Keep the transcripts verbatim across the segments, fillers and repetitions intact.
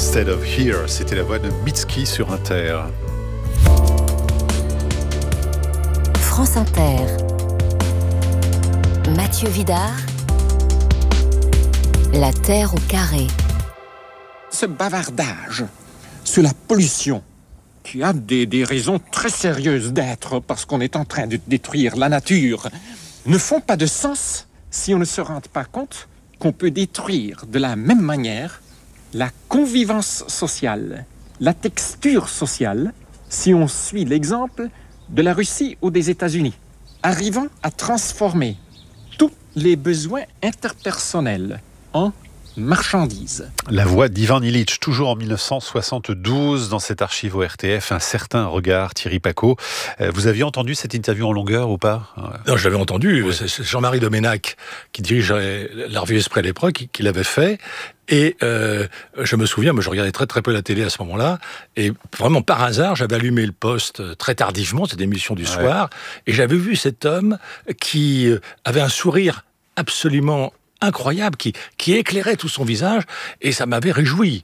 Instead of Here, c'était la voix de Mitski sur Inter. France Inter. Mathieu Vidard. La Terre au carré. Ce bavardage sur la pollution, qui a des, des raisons très sérieuses d'être, parce qu'on est en train de détruire la nature, ne font pas de sens si on ne se rend pas compte qu'on peut détruire de la même manière la convivence sociale, la texture sociale, si on suit l'exemple de la Russie ou des États-Unis, arrivant à transformer tous les besoins interpersonnels en marchandises. La voix d'Ivan Illich, toujours en dix-neuf cent soixante-douze, dans cette archive au R T F, un certain regard, Thierry Pacaud. Vous aviez entendu cette interview en longueur ou pas ? Non, je l'avais entendu. Oui. C'est Jean-Marie Doménac, qui dirige la revue Esprit à l'époque, qui, qui l'avait fait. Et euh, je me souviens, moi je regardais très très peu la télé à ce moment-là, et vraiment par hasard, j'avais allumé le poste très tardivement, cette émission du ouais. soir, et j'avais vu cet homme qui avait un sourire absolument incroyable, qui, qui éclairait tout son visage, et ça m'avait réjoui.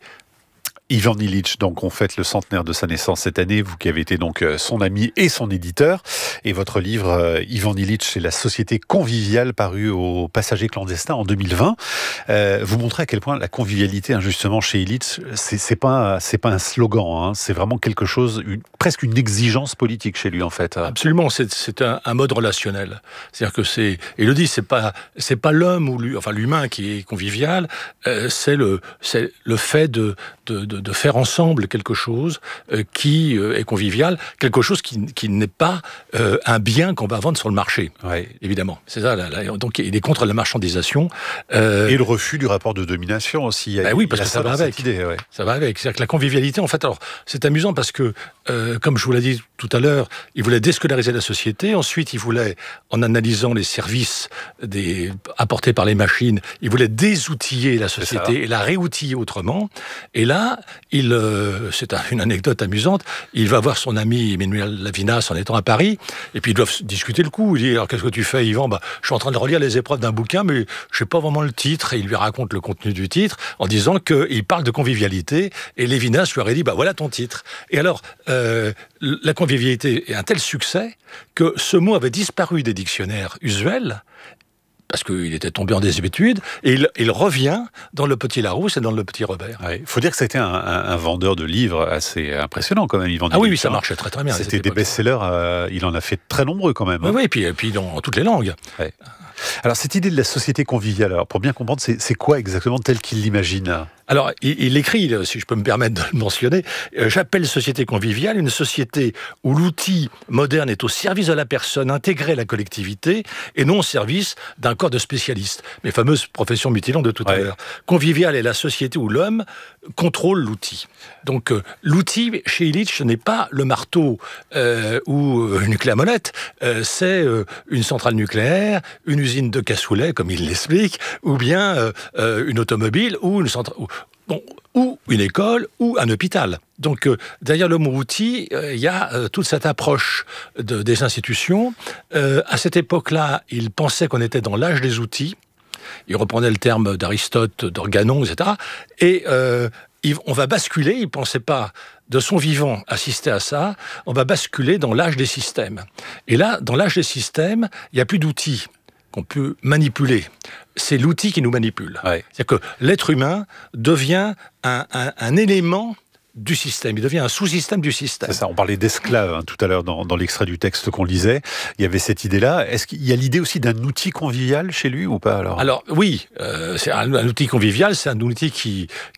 Ivan Illich, donc on fête le centenaire de sa naissance cette année, vous qui avez été donc son ami et son éditeur, et votre livre euh, Ivan Illich et la société conviviale, paru au Passager clandestin en deux mille vingt, euh, vous montrez à quel point la convivialité, hein, justement chez Illich, c'est, c'est pas c'est pas un slogan, hein, c'est vraiment quelque chose, une, presque une exigence politique chez lui en fait. Absolument, c'est, c'est un, un mode relationnel, c'est-à-dire que c'est, et le dit, c'est pas c'est pas l'homme ou lui, enfin l'humain qui est convivial, euh, c'est le c'est le fait de de, de de faire ensemble quelque chose euh, qui euh, est convivial, quelque chose qui, qui n'est pas euh, un bien qu'on va vendre sur le marché, ouais. évidemment. C'est ça, là, là, donc il est contre la marchandisation. Euh... Et le refus du rapport de domination aussi. Ben oui, parce que ça, ça va avec. Idée, ouais. Ça va avec. C'est-à-dire que la convivialité, en fait, alors, c'est amusant parce que, euh, comme je vous l'ai dit tout à l'heure, il voulait déscolariser la société, ensuite il voulait, en analysant les services des, apportés par les machines, il voulait désoutiller la société et la réoutiller autrement. Et là, il, euh, c'est une anecdote amusante, il va voir son ami Emmanuel Lavinas en étant à Paris, et puis ils doivent discuter le coup. Il dit, alors qu'est-ce que tu fais, Yvan ? Bah, je suis en train de relire les épreuves d'un bouquin, mais je sais pas vraiment le titre, et il lui raconte le contenu du titre, en disant qu'il parle de convivialité, et Lévinas lui aurait dit, bah voilà ton titre. Et alors, euh, la convivialité est un tel succès, que ce mot avait disparu des dictionnaires usuels, parce qu'il était tombé en désuétude, et il, il revient dans Le Petit Larousse et dans Le Petit Robert. Il ouais, faut dire que c'était un, un, un vendeur de livres assez impressionnant quand même. Il vendait ah oui, oui, ça marchait très très bien. C'était des best-sellers, euh, il en a fait très nombreux quand même. Oui, hein. oui et puis, et puis dans toutes les langues. Ouais. Alors cette idée de la société conviviale, alors pour bien comprendre, c'est, c'est quoi exactement tel qu'il l'imagine ? Alors, il, il écrit, si je peux me permettre de le mentionner, euh, j'appelle société conviviale une société où l'outil moderne est au service de la personne, intégré à la collectivité, et non au service d'un corps de spécialistes. Mes fameuses professions mutilantes de tout ouais. à l'heure. Conviviale est la société où l'homme contrôle l'outil. Donc, euh, l'outil, chez Illich, ce n'est pas le marteau euh, ou une clé à molette, euh, c'est euh, une centrale nucléaire, une usine de cassoulet, comme il l'explique, ou bien euh, euh, une automobile, ou une centrale... Bon, ou une école, ou un hôpital. Donc, euh, derrière le mot outil, il euh, y a euh, toute cette approche de, des institutions. Euh, à cette époque-là, il pensait qu'on était dans l'âge des outils. Il reprenait le terme d'Aristote, d'Organon, et cetera. Et euh, il, on va basculer, il ne pensait pas de son vivant assister à ça, on va basculer dans l'âge des systèmes. Et là, dans l'âge des systèmes, il n'y a plus d'outils qu'on peut manipuler. C'est l'outil qui nous manipule. Ouais. C'est-à-dire que l'être humain devient un, un, un élément du système, il devient un sous-système du système. C'est ça, on parlait d'esclaves hein, tout à l'heure dans, dans l'extrait du texte qu'on lisait, il y avait cette idée-là. Est-ce qu'il y a l'idée aussi d'un outil convivial chez lui ou pas alors ? Alors oui, euh, c'est un, un outil convivial, c'est un outil qui,